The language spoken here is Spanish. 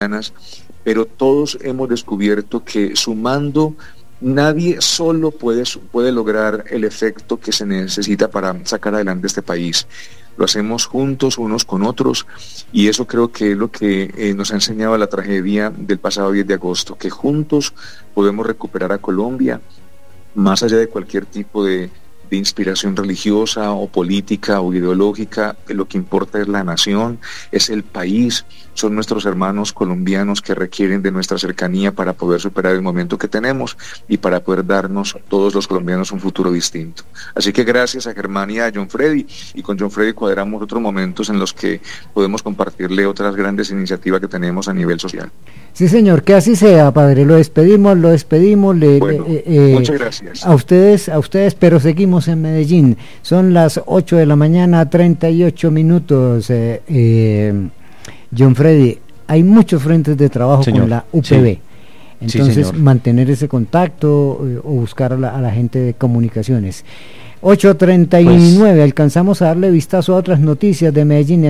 pero todos hemos descubierto que sumando nadie solo puede lograr el efecto que se necesita para sacar adelante este país. Lo hacemos juntos, unos con otros, y eso creo que es lo que nos ha enseñado la tragedia del pasado 10 de agosto, que juntos podemos recuperar a Colombia, más allá de cualquier tipo de inspiración religiosa o política o ideológica. Lo que importa es la nación, es el país, son nuestros hermanos colombianos que requieren de nuestra cercanía para poder superar el momento que tenemos y para poder darnos todos los colombianos un futuro distinto. Así que gracias a Germán y a John Freddy, y con John Freddy cuadramos otros momentos en los que podemos compartirle otras grandes iniciativas que tenemos a nivel social. Sí, señor, que así sea, padre. Lo despedimos. Bueno, muchas gracias. A ustedes, pero seguimos en Medellín. Son las 8 de la mañana, 38 minutos. John Freddy, hay muchos frentes de trabajo, señor, con la UPB. Sí. Entonces, sí, mantener ese contacto o buscar a la gente de comunicaciones. 8:39, alcanzamos a darle vistazo a otras noticias de Medellín.